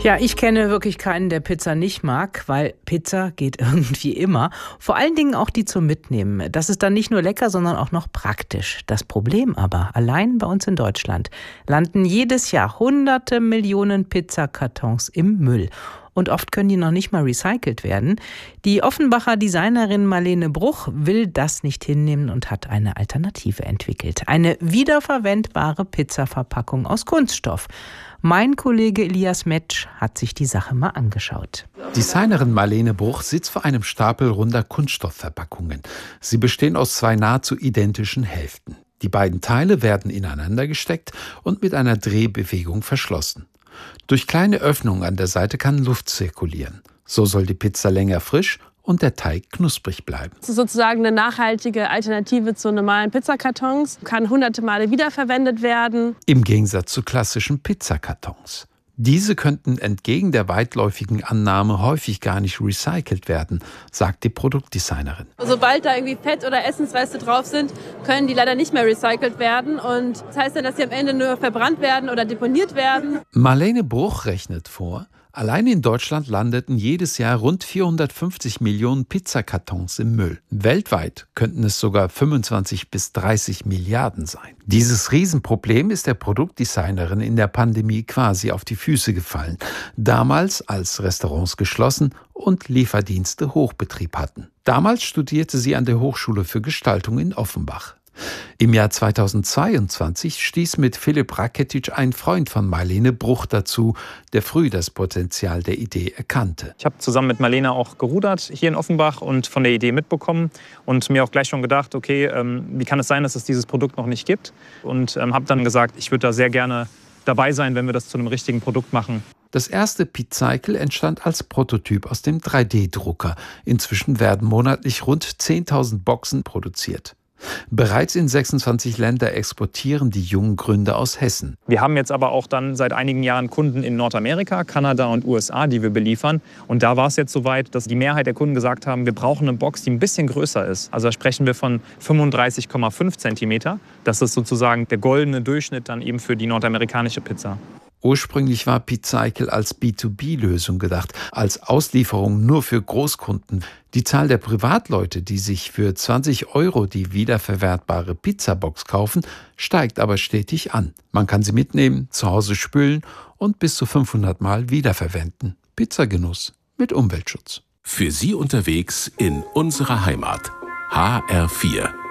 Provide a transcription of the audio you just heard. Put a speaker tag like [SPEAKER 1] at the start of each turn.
[SPEAKER 1] Ja, ich kenne wirklich keinen, der Pizza nicht mag, weil Pizza geht irgendwie immer. Vor allen Dingen auch die zum Mitnehmen. Das ist dann nicht nur lecker, sondern auch noch praktisch. Das Problem aber, allein bei uns in Deutschland landen jedes Jahr hunderte Millionen Pizzakartons im Müll. Und oft können die noch nicht mal recycelt werden. Die Offenbacher Designerin Marlene Bruch will das nicht hinnehmen und hat eine Alternative entwickelt. Eine wiederverwendbare Pizzaverpackung aus Kunststoff. Mein Kollege Elias Metsch hat sich die Sache mal angeschaut.
[SPEAKER 2] Designerin Marlene Bruch sitzt vor einem Stapel runder Kunststoffverpackungen. Sie bestehen aus zwei nahezu identischen Hälften. Die beiden Teile werden ineinander gesteckt und mit einer Drehbewegung verschlossen. Durch kleine Öffnungen an der Seite kann Luft zirkulieren. So soll die Pizza länger frisch und der Teig knusprig bleiben.
[SPEAKER 3] Das ist sozusagen eine nachhaltige Alternative zu normalen Pizzakartons. Kann hunderte Male wiederverwendet werden.
[SPEAKER 2] Im Gegensatz zu klassischen Pizzakartons. Diese könnten entgegen der weitläufigen Annahme häufig gar nicht recycelt werden, sagt die Produktdesignerin.
[SPEAKER 3] Sobald da irgendwie Fett- oder Essensreste drauf sind, können die leider nicht mehr recycelt werden. Und das heißt dann, dass sie am Ende nur verbrannt werden oder deponiert werden.
[SPEAKER 2] Marlene Bruch rechnet vor, allein in Deutschland landeten jedes Jahr rund 450 Millionen Pizzakartons im Müll. Weltweit könnten es sogar 25 bis 30 Milliarden sein. Dieses Riesenproblem ist der Produktdesignerin in der Pandemie quasi auf die Füße gefallen. Damals, als Restaurants geschlossen und Lieferdienste Hochbetrieb hatten. Damals studierte sie an der Hochschule für Gestaltung in Offenbach. Im Jahr 2022 stieß mit Philipp Raketic ein Freund von Marlene Bruch dazu, der früh das Potenzial der Idee erkannte.
[SPEAKER 4] Ich habe zusammen mit Marlene auch gerudert hier in Offenbach und von der Idee mitbekommen und mir auch gleich schon gedacht, okay, wie kann es sein, dass es dieses Produkt noch nicht gibt? Und habe dann gesagt, ich würde da sehr gerne dabei sein, wenn wir das zu einem richtigen Produkt machen.
[SPEAKER 2] Das erste Pizzycle entstand als Prototyp aus dem 3D-Drucker. Inzwischen werden monatlich rund 10.000 Boxen produziert. Bereits in 26 Länder exportieren die jungen Gründer aus Hessen.
[SPEAKER 4] Wir haben jetzt aber auch dann seit einigen Jahren Kunden in Nordamerika, Kanada und USA, die wir beliefern. Und da war es jetzt soweit, dass die Mehrheit der Kunden gesagt haben, wir brauchen eine Box, die ein bisschen größer ist. Also da sprechen wir von 35,5 Zentimeter. Das ist sozusagen der goldene Durchschnitt dann eben für die nordamerikanische Pizza.
[SPEAKER 2] Ursprünglich war Pizzycle als B2B-Lösung gedacht, als Auslieferung nur für Großkunden. Die Zahl der Privatleute, die sich für 20 € die wiederverwertbare Pizzabox kaufen, steigt aber stetig an. Man kann sie mitnehmen, zu Hause spülen und bis zu 500 Mal wiederverwenden. Pizzagenuss mit Umweltschutz.
[SPEAKER 5] Für Sie unterwegs in unserer Heimat. HR4.